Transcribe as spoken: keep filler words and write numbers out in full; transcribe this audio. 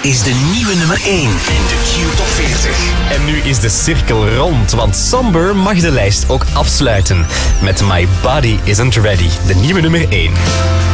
is de nieuwe nummer één in de Q Top veertig. En nu is de cirkel rond, want Somber mag de lijst ook afsluiten met My Body Isn't Ready, de nieuwe nummer één.